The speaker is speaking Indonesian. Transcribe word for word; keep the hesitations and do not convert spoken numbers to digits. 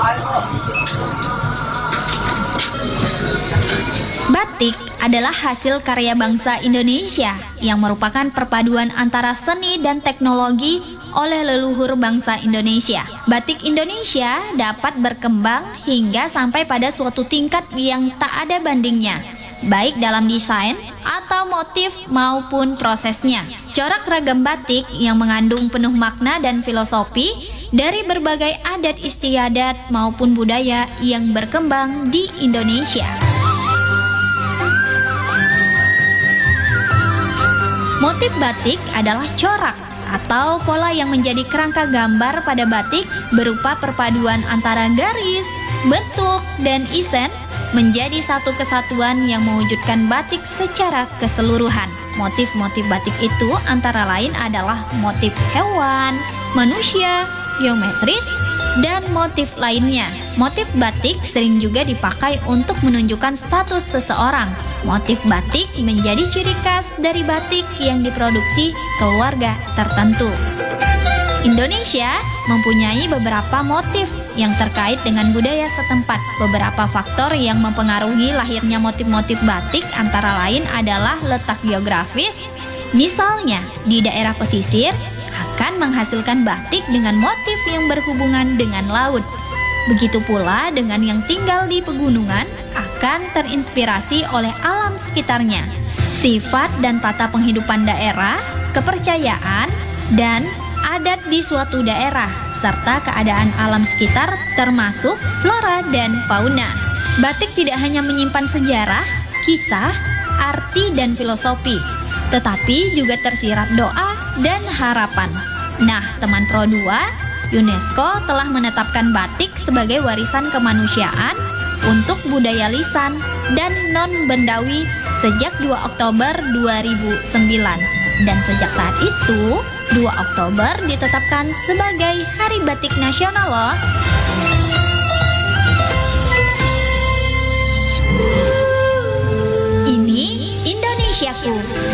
Batik adalah hasil karya bangsa Indonesia yang merupakan perpaduan antara seni dan teknologi oleh leluhur bangsa Indonesia. Batik Indonesia dapat berkembang hingga sampai pada suatu tingkat yang tak ada bandingnya, baik dalam desain atau motif maupun prosesnya. Corak ragam batik yang mengandung penuh makna dan filosofi dari berbagai adat istiadat maupun budaya yang berkembang di Indonesia. Motif batik adalah corak atau pola yang menjadi kerangka gambar pada batik berupa perpaduan antara garis, bentuk, dan isen menjadi satu kesatuan yang mewujudkan batik secara keseluruhan. Motif-motif batik itu antara lain adalah motif hewan, manusia, geometris, dan motif lainnya. Motif batik sering juga dipakai untuk menunjukkan status seseorang. Motif batik menjadi ciri khas dari batik yang diproduksi keluarga tertentu. Indonesia mempunyai beberapa motif yang terkait dengan budaya setempat. Beberapa faktor yang mempengaruhi lahirnya motif-motif batik antara lain adalah letak geografis. Misalnya, di daerah pesisir akan menghasilkan batik dengan motif yang berhubungan dengan laut. Begitu pula dengan yang tinggal di pegunungan akan terinspirasi oleh alam sekitarnya. Sifat dan tata penghidupan daerah, kepercayaan, dan adat di suatu daerah, serta keadaan alam sekitar termasuk flora dan fauna. Batik tidak hanya menyimpan sejarah, kisah, arti, dan filosofi, tetapi juga tersirat doa dan harapan. Nah, teman Pro dua, UNESCO telah menetapkan batik sebagai warisan kemanusiaan untuk budaya lisan dan non-bendawi sejak dua Oktober dua ribu sembilan. Dan sejak saat itu, dua Oktober ditetapkan sebagai Hari Batik Nasional loh. Ini Indonesiaku.